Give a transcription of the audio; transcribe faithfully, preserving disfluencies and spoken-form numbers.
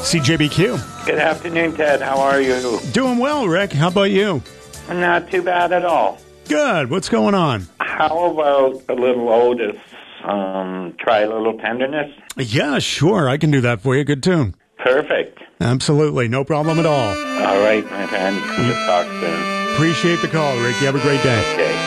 C J B Q. Good afternoon, Ted. How are you? Doing well, Rick. How about you? Not too bad at all. Good. What's going on? How about a little Otis? Um, try a little tenderness? Yeah, sure. I can do that for you. Good tune. Perfect. Absolutely. No problem at all. All right, my friend. We'll talk soon. Appreciate the call, Rick. You have a great day. Okay.